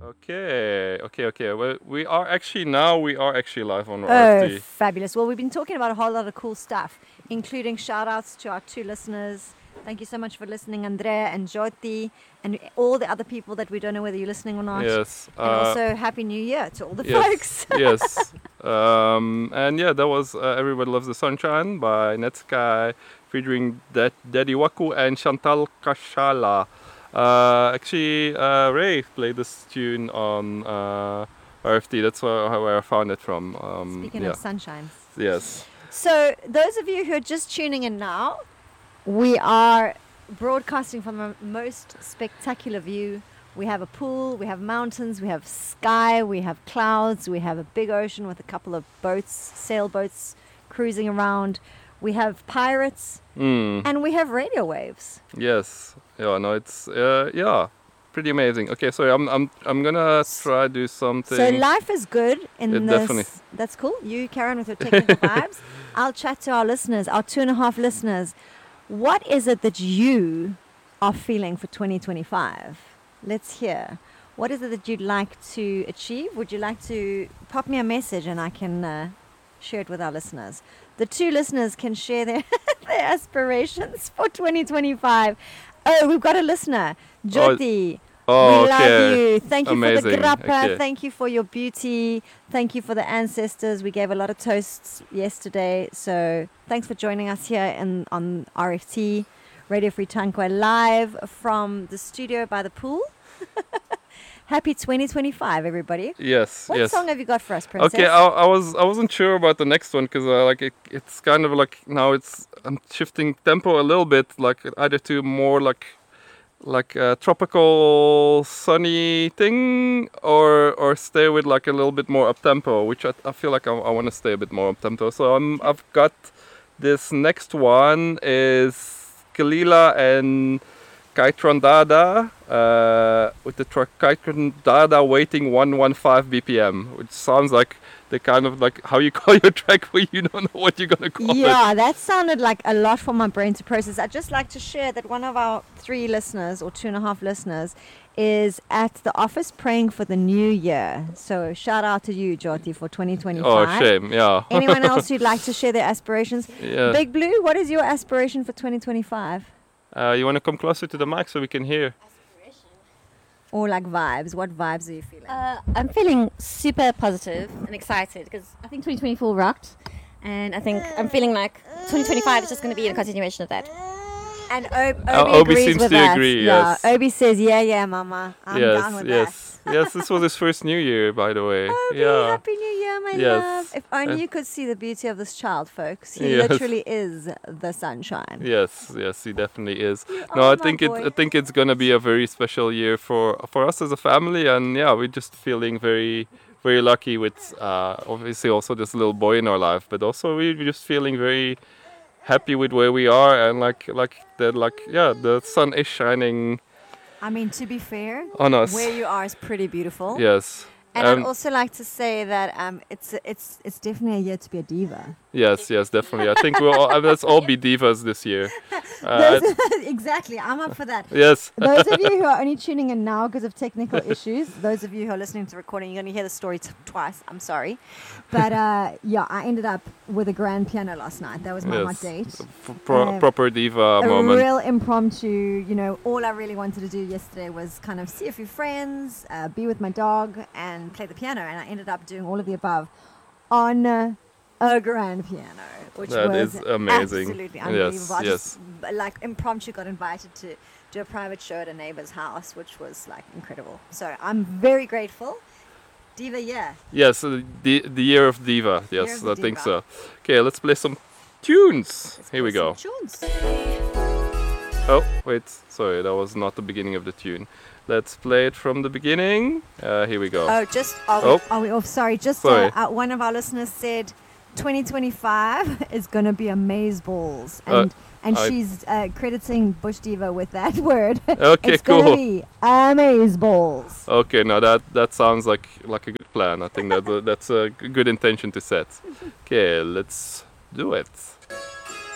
Okay. Well, we are actually live on Oh, RFD. fabulous. Well, we've been talking about a whole lot of cool stuff, including shout outs to our 2 listeners. Thank you so much for listening, Andrea and Jyoti, and all the other people that we don't know whether you're listening or not. Yes. And also, Happy New Year to all the yes, folks. yes. And yeah, that was Everybody Loves the Sunshine by Netsky, featuring Daddy Waku and Chantal Kashala. Actually, Ray played this tune on RFD. That's where I found it from. Speaking of sunshine. Yes. So, those of you who are just tuning in now, we are broadcasting from the most spectacular view. We have a pool, we have mountains, we have sky, we have clouds, we have a big ocean with a couple of boats, sailboats cruising around. We have pirates, and we have radio waves. Yes. Yeah. No. It's pretty amazing. Okay. Sorry. I'm gonna try to do something. So life is good in this. Definitely. That's cool. You carry on with your technical vibes. I'll chat to our listeners, our 2.5 listeners. What is it that you are feeling for 2025? Let's hear. What is it that you'd like to achieve? Would you like to pop me a message and I can share it with our listeners? The 2 listeners can share their aspirations for 2025. Oh, we've got a listener. Jyoti. Oh, we love you. Thank you Amazing. for the grappa. Okay. Thank you for your beauty. Thank you for the ancestors. We gave a lot of toasts yesterday. So thanks for joining us here on RFT, Radio Free Tankwa, live from the studio by the pool. Happy 2025, everybody. Yes. What yes. song have you got for us, Princess? Okay, I wasn't sure about the next one because it's kind of like now I'm shifting tempo a little bit, like either to more like a tropical sunny thing or stay with like a little bit more up tempo, which I feel like I want to stay a bit more up tempo. So I've got this next one is Kalila and Kaitron Dada with the track Kaitron Dada waiting 115 BPM, which sounds like the kind of like how you call your track where you don't know what you're gonna call it. Yeah, that sounded like a lot for my brain to process. I'd just like to share that one of our 3 listeners or 2.5 listeners is at the office praying for the new year. So shout out to you, Jyoti, for 2025. Oh, shame, yeah. Anyone else who'd like to share their aspirations? Yeah. Big Blue, what is your aspiration for 2025? You want to come closer to the mic so we can hear? Or like vibes? What vibes are you feeling? I'm feeling super positive and excited because I think 2024 rocked, and I think I'm feeling like 2025 is just going to be a continuation of that. And Obi agrees seems with to that. agree, Yeah, yes. Obi says, yeah, mama. I'm down with yes. Yes, this was his first New Year, by the way. that. Obi, Yeah. Happy New Year, my Yes. love. If only you could see the beauty of this child, folks. He Yes. literally is the sunshine. Yes, he definitely is. are No, I my boy. I think it's gonna be a very special year for us as a family, and yeah, we're just feeling very, very lucky with obviously also this little boy in our life, but also we're just feeling very happy with where we are, and the sun is shining I mean, to be fair, on us. where you are is pretty beautiful. Yes. And I'd also like to say that it's definitely a year to be a diva. Yes, definitely. I think let's all be divas this year. Exactly, I'm up for that. Yes. Those of you who are only tuning in now because of technical issues, those of you who are listening to the recording, you're going to hear the story twice. I'm sorry. But yeah, I ended up with a grand piano last night. That was my hot date. Proper diva A moment. real impromptu, all I really wanted to do yesterday was kind of see a few friends, be with my dog, and play the piano. And I ended up doing all of the above on a grand piano, which That was is amazing. absolutely unbelievable. I Yes. just, like, impromptu got invited to do a private show at a neighbor's house, which was like incredible. So I'm very grateful. Diva, yeah. Yes, the year of diva. Year Yes, of the I think diva. so. Okay, let's play some tunes. Here we Play go. some tunes. Oh, wait. Sorry, that was not the beginning of the tune. Let's play it from the beginning. Here we go. Oh, just are we off? Sorry, just Sorry. one of our listeners said 2025 is gonna be amaze balls, and I- she's crediting Bush Diva with that word. Okay, it's cool. gonna be amaze balls. Okay, now that sounds like a good plan. I think that's a good intention to set. Okay, let's do it.